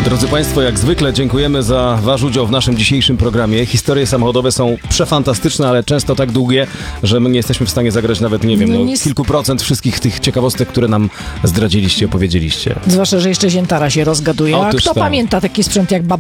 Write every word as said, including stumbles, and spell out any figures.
Drodzy Państwo, jak zwykle dziękujemy za Wasz udział w naszym dzisiejszym programie. Historie samochodowe są przefantastyczne, ale często tak długie, że my nie jesteśmy w stanie zagrać nawet, nie wiem, No no, nie- kilku procent wszystkich tych ciekawostek, które nam zdradziliście, opowiedzieliście. Zwłaszcza, że jeszcze ziętara się rozgaduje. A Otóż kto tak. pamięta taki sprzęt jak